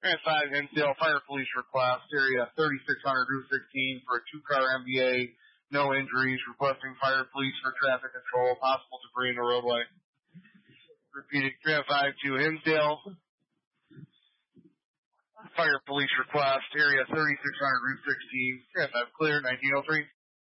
Grant 5, Hinsdale Fire Police request, area 3600 Route 16 for a 2-car MVA, no injuries, requesting fire police for traffic control, possible debris in the roadway. Repeated, Grant 5 to Hinsdale Fire Police request, area 3600 Route 16, Grant 5 clear, 1903.